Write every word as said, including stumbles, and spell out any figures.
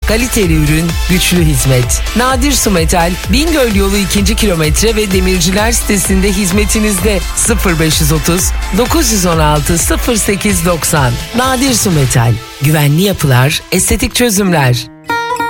Kaliteli ürün, güçlü hizmet. Nadir Su Metal, Bingöl yolu ikinci kilometre ve Demirciler sitesinde hizmetinizde. sıfır beş otuz dokuz on altı sıfır sekiz doksan. Nadir Su Metal, güvenli yapılar, estetik çözümler.